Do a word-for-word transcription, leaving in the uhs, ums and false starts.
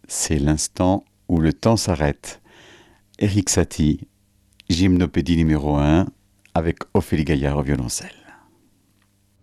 C'est l'instant où le temps s'arrête. Erik Satie, Gymnopédie numéro un, avec Ophélie Gaillard au violoncelle.